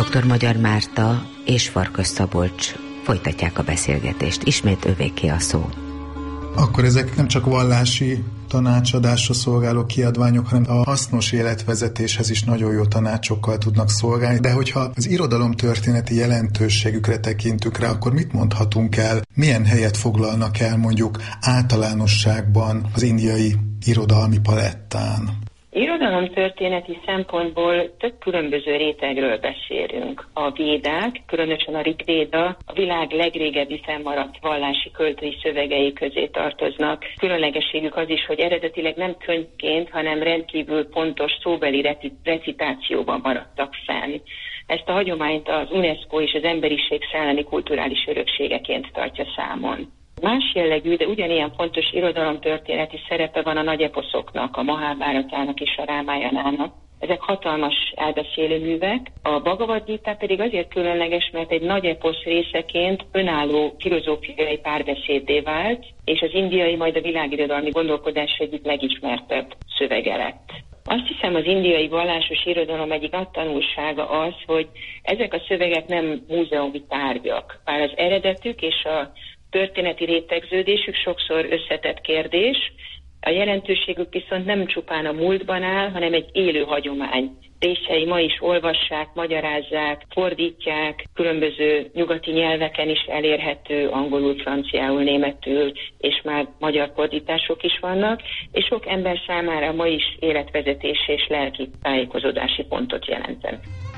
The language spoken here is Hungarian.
Dr. Magyar Márta és Farkas Szabolcs folytatják a beszélgetést. Ismét övéké a szó. Akkor ezek nem csak vallási tanácsadásra szolgáló kiadványok, hanem a hasznos életvezetéshez is nagyon jó tanácsokkal tudnak szolgálni. De hogyha az irodalomtörténeti jelentőségükre tekintünk rá, akkor mit mondhatunk el? Milyen helyet foglalnak el mondjuk általánosságban az indiai irodalmi palettán? Irodalomtörténeti szempontból több különböző rétegről beszélünk. A védák, különösen a Rigvéda, a világ legrégebbi fennmaradt vallási költői szövegei közé tartoznak. Különlegességük az is, hogy eredetileg nem könyvként, hanem rendkívül pontos szóbeli recitációban maradtak fenn. Ezt a hagyományt az UNESCO és az emberiség szellemi kulturális örökségeként tartja számon. Más jellegű, de ugyanilyen fontos irodalomtörténeti szerepe van a nagy eposzoknak, a Mahábháratának és a Rámájanának. Ezek hatalmas elbeszélő művek, a Bhagavad Gita pedig azért különleges, mert egy nagy eposz részeként önálló filozófiai párbeszéddé vált, és az indiai, majd a világirodalmi gondolkodás egyik legismertebb szövege lett. Azt hiszem, az indiai vallásos irodalom egyik nagy tanulsága az, hogy ezek a szövegek nem múzeumi tárgyak, bár az eredetük és a történeti rétegződésük sokszor összetett kérdés, a jelentőségük viszont nem csupán a múltban áll, hanem egy élő hagyomány. Részei ma is olvassák, magyarázzák, fordítják, különböző nyugati nyelveken is elérhető, angolul, franciául, németül, és már magyar fordítások is vannak, és sok ember számára ma is életvezetés és lelki tájékozódási pontot jelentenek.